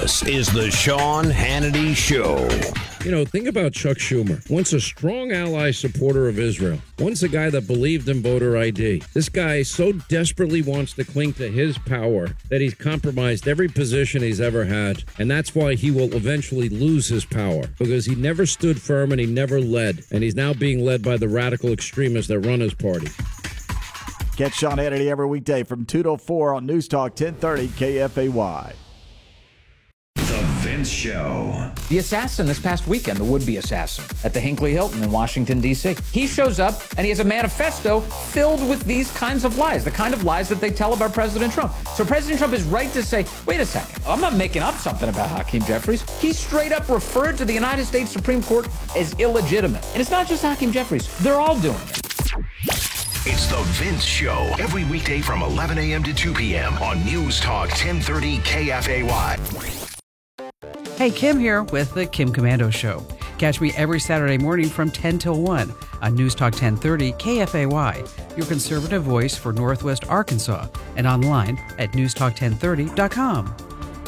This is the Sean Hannity Show. You know, think about Chuck Schumer. Once a strong ally supporter of Israel. Once a guy that believed in voter ID. This guy so desperately wants to cling to his power that he's compromised every position he's ever had. And that's why he will eventually lose his power. Because he never stood firm and he never led. And he's now being led by the radical extremists that run his party. Catch Sean Hannity every weekday from 2 to 4 on News Talk 1030 KFAY. The Vince Show. The assassin this past weekend, the would-be assassin, at the Hinckley Hilton in Washington, D.C. He shows up, and he has a manifesto filled with these kinds of lies, the kind of lies that they tell about President Trump. So President Trump is right to say, wait a second, I'm not making up something about Hakeem Jeffries. He straight up referred to the United States Supreme Court as illegitimate. And it's not just Hakeem Jeffries. They're all doing it. It's the Vince Show. Every weekday from 11 a.m. to 2 p.m. on News Talk 1030 KFAY. Hey, Kim here with the Kim Komando Show. Catch me every Saturday morning from 10 till 1 on News Talk 1030 KFAY, your conservative voice for Northwest Arkansas, and online at newstalk1030.com.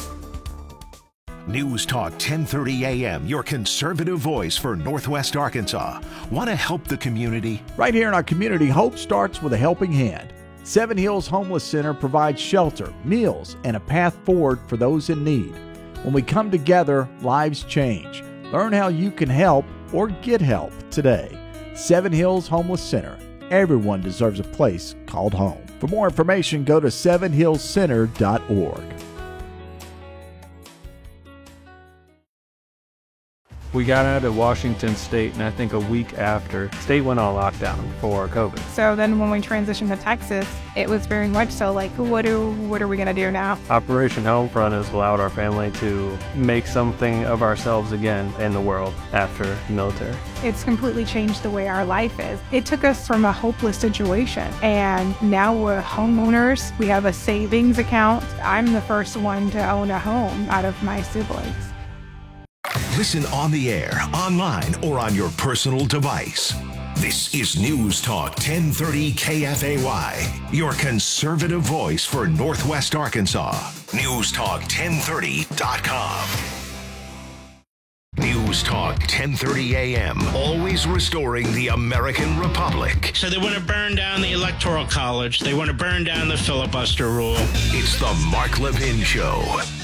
News Talk 1030 a.m., your conservative voice for Northwest Arkansas. Want to help the community? Right here in our community, hope starts with a helping hand. Seven Hills Homeless Center provides shelter, meals, and a path forward for those in need. When we come together, lives change. Learn how you can help or get help today. Seven Hills Homeless Center. Everyone deserves a place called home. For more information, go to sevenhillscenter.org. We got out of Washington State, and I think a week after, state went on lockdown for COVID. So then when we transitioned to Texas, it was very much so like, what are we going to do now? Operation Homefront has allowed our family to make something of ourselves again in the world after the military. It's completely changed the way our life is. It took us from a hopeless situation, and now we're homeowners. We have a savings account. I'm the first one to own a home out of my siblings. Listen on the air, online, or on your personal device. This is News Talk 1030 KFAY, your conservative voice for Northwest Arkansas. NewsTalk1030.com. News Talk 1030 AM, always restoring the American Republic. So they want to burn down the Electoral College. They want to burn down the filibuster rule. It's the Mark Levin Show.